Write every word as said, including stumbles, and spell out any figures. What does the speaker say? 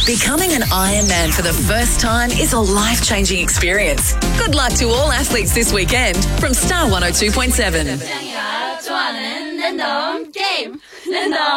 Becoming an Ironman for the first time is a life-changing experience. Good luck to all athletes this weekend from Star one oh two point seven. 좋아하는 랜덤 게임 랜덤